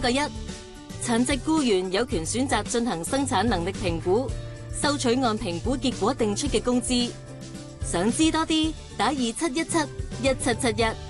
個1。殘疾僱員有權選擇進行生產能力評估，收取按評估結果定出嘅工資。想知多啲，打27171771。